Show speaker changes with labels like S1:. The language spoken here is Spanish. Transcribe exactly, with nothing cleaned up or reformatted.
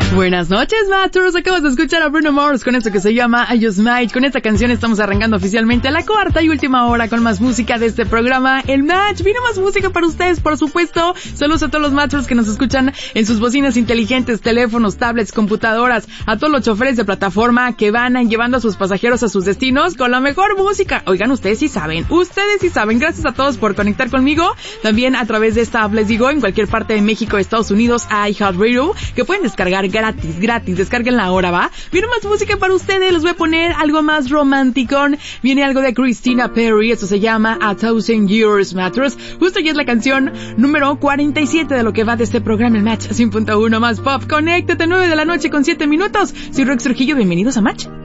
S1: Buenas noches, Matros. Acabas de escuchar a Bruno Mars con esto que se llama I Just Might. Con esta canción estamos arrancando oficialmente la cuarta y última hora con más música de este programa, El Match. Vino más música para ustedes, por supuesto. Saludos a todos los Matros que nos escuchan en sus bocinas inteligentes, teléfonos, tablets, computadoras, a todos los choferes de plataforma que van llevando a sus pasajeros a sus destinos con la mejor música. Oigan, ustedes sí saben, ustedes sí saben. Gracias a todos por conectar conmigo. También a través de esta app, les digo, en cualquier parte de México, Estados Unidos, iHeartRadio, que pueden descargar gratis, gratis, descarguen ahora, ¿va? Viene más música para ustedes, les voy a poner algo más romántico, viene algo de Christina Perri, esto se llama A Thousand Years Matters, justo ya es la canción número cuarenta y siete de lo que va de este programa, el Match cien punto uno más pop. Conéctate, nueve de la noche con siete minutos, soy Rox Trujillo, bienvenidos a Match.